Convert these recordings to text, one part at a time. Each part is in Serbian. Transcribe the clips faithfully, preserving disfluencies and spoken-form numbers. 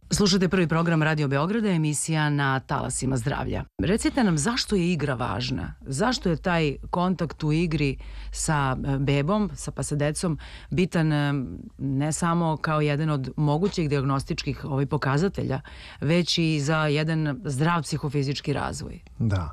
Slušate prvi program Radio Beograda, emisija na talasima zdravlja. Recite nam zašto je igra važna? Zašto je taj kontakt u igri sa bebom, sa pa sa decom, bitan ne samo kao jedan od mogućih dijagnostičkih ovaj pokazatelja, već i za jedan zdrav psihofizički razvoj? Da.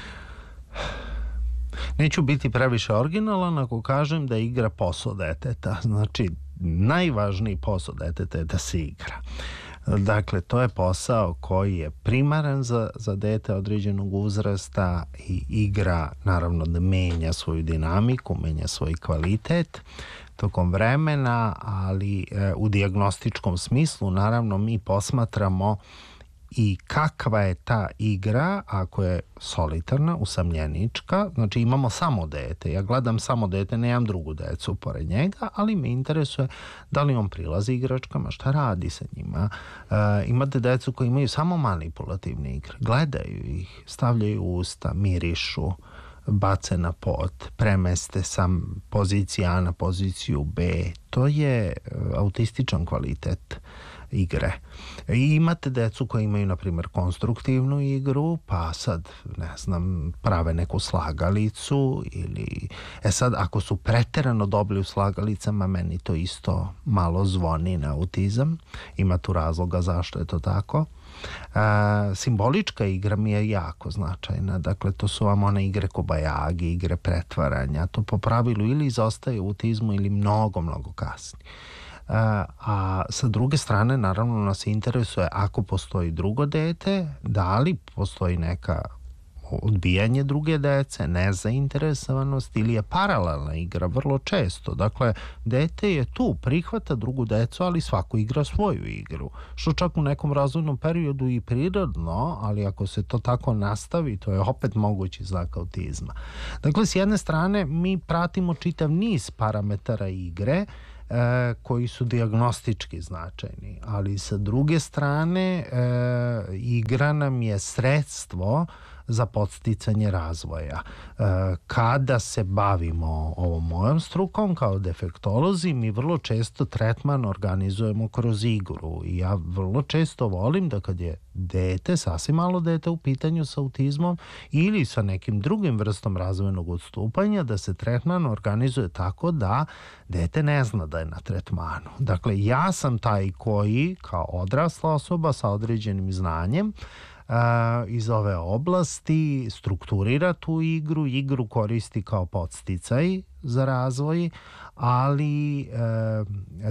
Neću biti previše originalan ako kažem da igra posao deteta. Znači, najvažniji posao deteta je da se igra. Dakle, to je posao koji je primaran za, za dete određenog uzrasta i igra naravno da menja svoju dinamiku, menja svoj kvalitet tokom vremena, ali e, u dijagnostičkom smislu naravno mi posmatramo i kakva je ta igra ako je solitarna, usamljenička, znači imamo samo dete, ja gledam samo dete, nemam drugu decu pored njega, ali me interesuje da li on prilazi igračkama, šta radi sa njima. E, imate decu koji imaju samo manipulativne igre, gledaju ih, stavljaju u usta, mirišu, bace na pod, premeste sam pozicija A na poziciju B, to je autističan kvalitet igre. I imate decu koji imaju, na primjer, konstruktivnu igru, pa sad, ne znam, prave neku slagalicu ili... E sad, ako su preterano dobri u slagalicama, meni to isto malo zvoni na autizam. Ima tu razloga zašto je to tako. E, simbolička igra mi je jako značajna. Dakle, to su vam one igre kobajagi, igre pretvaranja. To po pravilu ili izostaje u autizmu ili mnogo, mnogo kasnije. A, a sa druge strane naravno nas interesuje ako postoji drugo dete, da li postoji neka odbijanje druge dece, nezainteresovanost ili je paralelna igra vrlo često. Dakle, dete je tu, prihvata drugu decu, ali svako igra svoju igru, što čak u nekom razvojnom periodu i prirodno, ali ako se to tako nastavi, to je opet mogući znak autizma. Dakle, s jedne strane mi pratimo čitav niz parametara igre E, koji su dijagnostički značajni, ali sa druge strane e, igra nam je sredstvo za podsticanje razvoja. E, kada se bavimo ovom mojom strukom kao defektolozi, mi vrlo često tretman organizujemo kroz igru i ja vrlo često volim da kad je dete, sasvim malo dete u pitanju sa autizmom ili sa nekim drugim vrstom razvojnog odstupanja, da se tretman organizuje tako da dete ne zna da je na tretmanu. Dakle, ja sam taj koji kao odrasla osoba sa određenim znanjem Uh, iz ove oblasti strukturira tu igru, igru koristi kao podsticaj za razvoj, ali uh,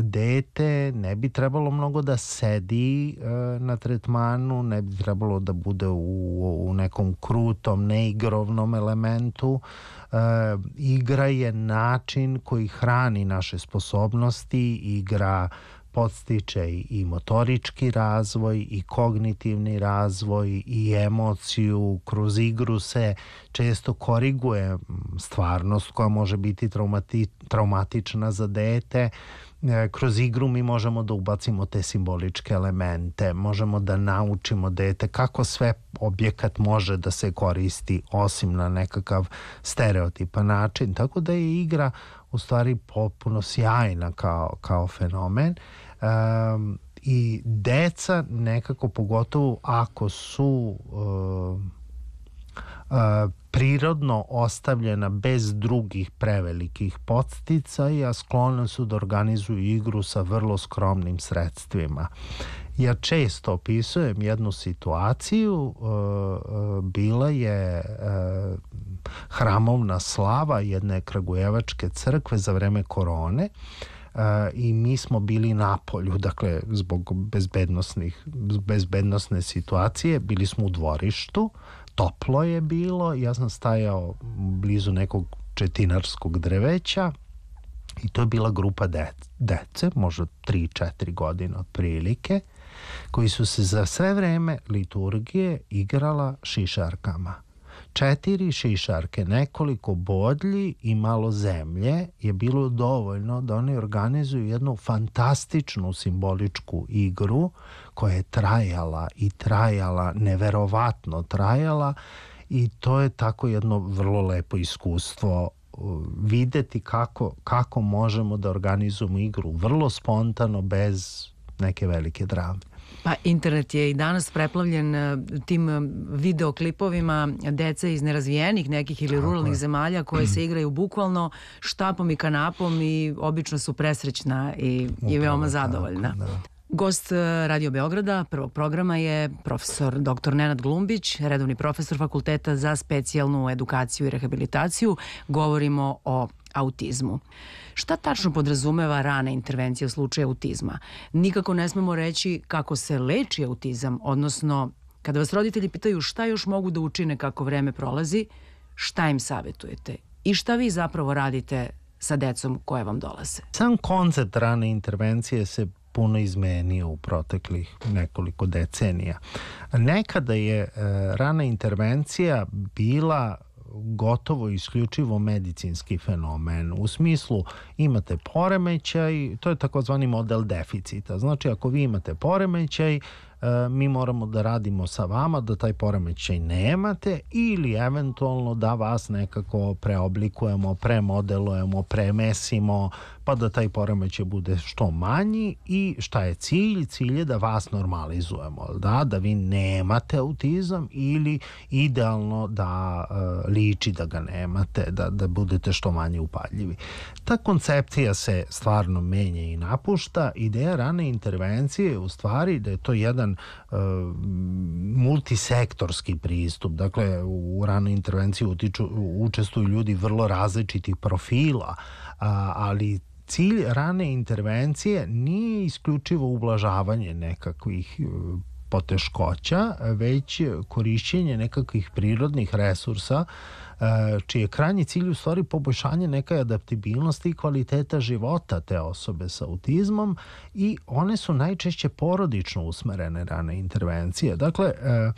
dete ne bi trebalo mnogo da sedi uh, na tretmanu, ne bi trebalo da bude u, u nekom krutom, neigrovnom elementu. Uh, igra je način koji hrani naše sposobnosti, igra podstiče i motorički razvoj i kognitivni razvoj i emociju. Kroz igru se često koriguje stvarnost koja može biti traumati, traumatična za dete. Kroz igru mi možemo da ubacimo te simboličke elemente, možemo da naučimo dete kako sve objekat može da se koristi osim na nekakav stereotipan način. Tako da je igra u stvari potpuno sjajna kao, kao fenomen. Um, i deca nekako, pogotovo ako su uh, uh, prirodno ostavljena bez drugih prevelikih podsticaja, sklona su da organizuju igru sa vrlo skromnim sredstvima. Ja često opisujem jednu situaciju, uh, uh, bila je uh, hramovna slava jedne kragujevačke crkve za vreme korone. Uh, i mi smo bili na polju, dakle zbog bezbednosnih, bezbednosne situacije, bili smo u dvorištu, toplo je bilo, ja sam stajao blizu nekog četinarskog drveća i to je bila grupa de- dece, možda tri četiri godine otprilike, koji su se za sve vreme liturgije igrala šišarkama. Četiri šišarke, nekoliko bodlji i malo zemlje je bilo dovoljno da oni organizuju jednu fantastičnu simboličku igru koja je trajala i trajala, neverovatno trajala, i to je tako jedno vrlo lepo iskustvo videti kako, kako možemo da organizujemo igru vrlo spontano bez neke velike drame. Pa internet je i danas preplavljen tim videoklipovima dece iz nerazvijenih nekih ili ruralnih zemalja koje se igraju bukvalno štapom i kanapom i obično su presrećna i, i veoma zadovoljna. Tako, da. Gost Radio Beograda prvog programa je profesor doktor Nenad Glumbić, redovni profesor Fakulteta za specijalnu edukaciju i rehabilitaciju. Govorimo o autizmu. Šta tačno podrazumeva rana intervencija u slučaju autizma? Nikako ne smemo reći kako se leči autizam, odnosno kada vas roditelji pitaju šta još mogu da učine kako vreme prolazi, šta im savjetujete i šta vi zapravo radite sa decom koje vam dolaze? Sam koncept rane intervencije se puno izmenio u proteklih nekoliko decenija. Nekada je e, rana intervencija bila gotovo isključivo medicinski fenomen. U smislu imate poremećaj, to je takozvani model deficita. Znači ako vi imate poremećaj, mi moramo da radimo sa vama da taj poremećaj nemate ili eventualno da vas nekako preoblikujemo, premodelujemo, premesimo pa da taj poremećaj bude što manji i šta je cilj? Cilj je da vas normalizujemo, da, da vi nemate autizam ili idealno da uh, liči da ga nemate, da, da budete što manje upadljivi. Ta koncepcija se stvarno menja i napušta. Ideja rane intervencije je u stvari da je to jedan uh, multisektorski pristup. Dakle, u ranoj intervenciji utiču, učestvuju ljudi vrlo različitih profila, a, ali cilj rane intervencije nije isključivo ublažavanje nekakvih poteškoća, već korišćenje nekakvih prirodnih resursa čiji je krajnji cilj u stvari poboljšanje neke adaptibilnosti i kvaliteta života te osobe sa autizmom i one su najčešće porodično usmerene rane intervencije. Dakle,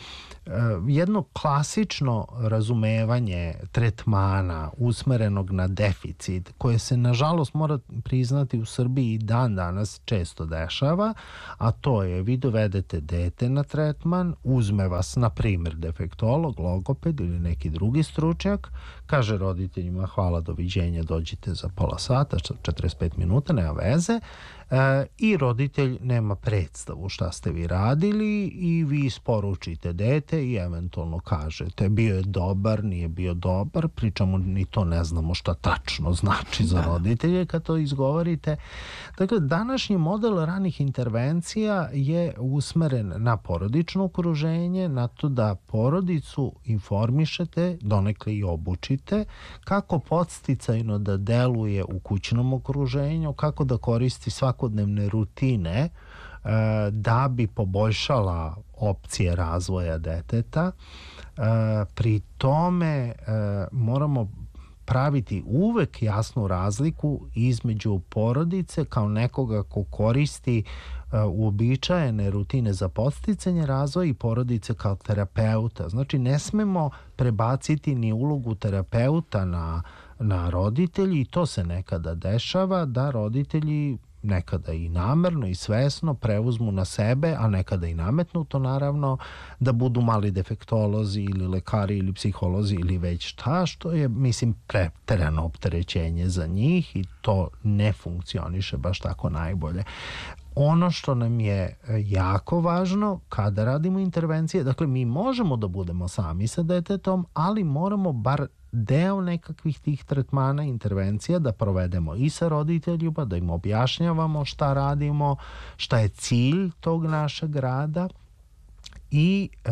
jedno klasično razumevanje tretmana usmerenog na deficit, koje se nažalost mora priznati u Srbiji i dan danas često dešava, a to je vi dovedete dete na tretman, uzme vas na primjer defektolog, logoped ili neki drugi stručnjak, kaže roditeljima hvala, doviđenja, dođite za pola sata, četrdeset pet minuta, nema veze, e, i roditelj nema predstavu šta ste vi radili i vi isporučite dete i eventualno kažete bio je dobar, nije bio dobar, pričamo ni to ne znamo šta tačno znači za roditelje kad to izgovorite. Dakle, današnji model ranih intervencija je usmeren na porodično okruženje, na to da porodicu informišete, donekle i obučite, kako podsticajno da deluje u kućnom okruženju, kako da koristi svakodnevne rutine e, da bi poboljšala opcije razvoja deteta. E, pri tome e, moramo praviti uvek jasnu razliku između porodice kao nekoga ko koristi uh, uobičajene rutine za podsticanje razvoja i porodice kao terapeuta. Znači, ne smemo prebaciti ni ulogu terapeuta na, na roditelji i to se nekada dešava da roditelji nekada i namerno i svesno preuzmu na sebe, a nekada i nametnuto naravno, da budu mali defektolozi ili lekari ili psiholozi ili već šta, što je, mislim, preterano opterećenje za njih i to ne funkcioniše baš tako najbolje. Ono što nam je jako važno kada radimo intervencije, dakle mi možemo da budemo sami sa detetom, ali moramo bar deo nekakvih tih tretmana, intervencija da provedemo i sa roditeljima, da im objašnjavamo šta radimo, šta je cilj tog našeg rada i e,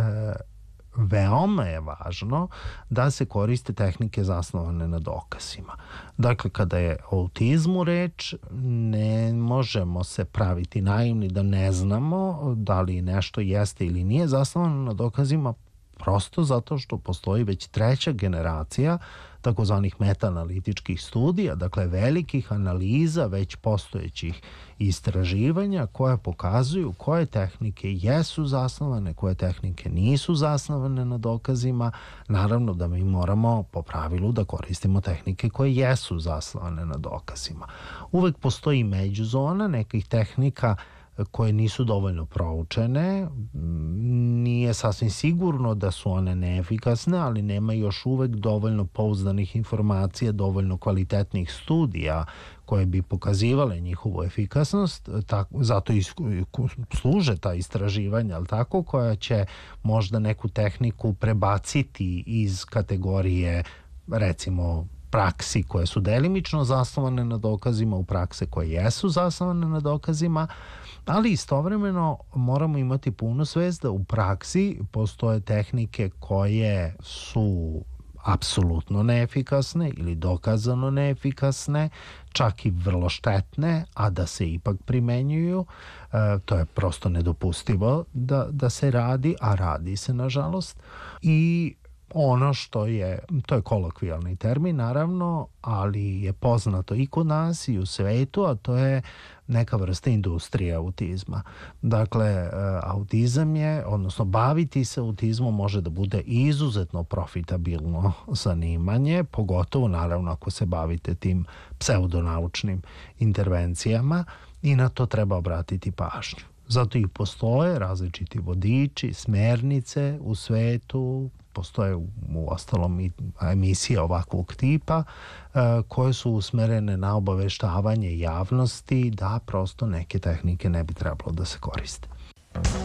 veoma je važno da se koriste tehnike zasnovane na dokazima. Dakle, kada je o autizmu reč, ne možemo se praviti naivni da ne znamo da li nešto jeste ili nije zasnovano na dokazima, prosto zato što postoji već treća generacija takozvanih meta-analitičkih studija, dakle velikih analiza već postojećih istraživanja koje pokazuju koje tehnike jesu zasnovane, koje tehnike nisu zasnovane na dokazima. Naravno da mi moramo po pravilu da koristimo tehnike koje jesu zasnovane na dokazima. Uvek postoji međuzona nekih tehnika koje nisu dovoljno proučene. Nije sasvim sigurno da su one neefikasne, ali nema još uvek dovoljno pouzdanih informacija, dovoljno kvalitetnih studija koje bi pokazivale njihovu efikasnost, tako, zato i služe ta istraživanja, ali tako, koja će možda neku tehniku prebaciti iz kategorije, recimo, praksi koje su delimično zasnovane na dokazima u prakse koje jesu zasnovane na dokazima, ali istovremeno moramo imati punu svest da u praksi postoje tehnike koje su apsolutno neefikasne ili dokazano neefikasne, čak i vrlo štetne, a da se ipak primenjuju. E, to je prosto nedopustivo da, da se radi, a radi se nažalost. I ono što je, to je kolokvijalni termin naravno, ali je poznato i kod nas i u svetu, a to je neka vrsta industrije autizma. Dakle, autizam je, odnosno baviti se autizmom može da bude izuzetno profitabilno zanimanje, pogotovo naravno ako se bavite tim pseudonaučnim intervencijama, i na to treba obratiti pažnju. Zato i postoje različiti vodiči, smernice u svetu, postoje u ostalom i emisije ovakvog tipa koje su usmerene na obaveštavanje javnosti da prosto neke tehnike ne bi trebalo da se koriste.